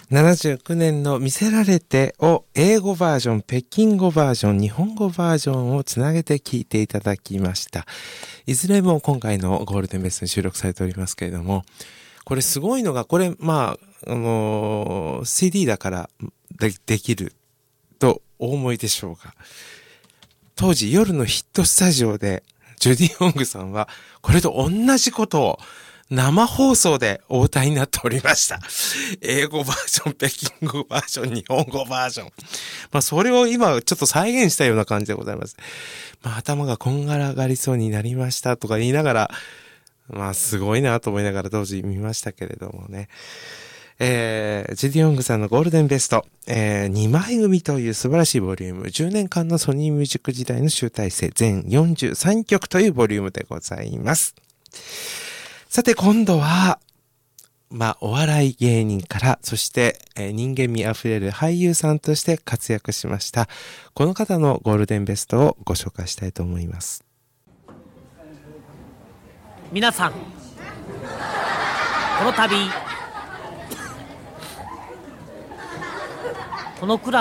79年の見せられてを英語バージョン、北京語バージョン、日本語バージョンをつなげて聞いていただきました。いずれも今回のゴールデンベストに収録されておりますけれども、これすごいのが、これCD だからできるとお思いでしょうが、当時夜のヒットスタジオでジュディ・オングさんはこれと同じことを生放送でお歌いになっておりました。英語バージョン、北京語バージョン、日本語バージョン。それを今ちょっと再現したような感じでございます。頭がこんがらがりそうになりましたとか言いながら、すごいなと思いながら当時見ましたけれどもね。ジュディ・オングさんのゴールデンベスト、2枚組という素晴らしいボリューム、10年間のソニーミュージック時代の集大成、全43曲というボリュームでございます。さて今度は、お笑い芸人から、そして、人間味あふれる俳優さんとして活躍しました。この方のゴールデンベストをご紹介したいと思います。 皆さん、この度、このクラ